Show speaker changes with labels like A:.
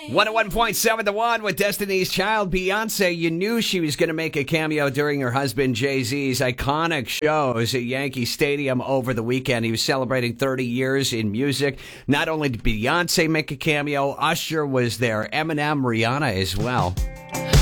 A: 101.7 The One with Destiny's Child, Beyonce. You knew she was going to make a cameo during her husband Jay-Z's iconic shows at Yankee Stadium over the weekend. He was celebrating 30 years in music. Not only did Beyonce make a cameo, Usher was there, Eminem, Rihanna as well.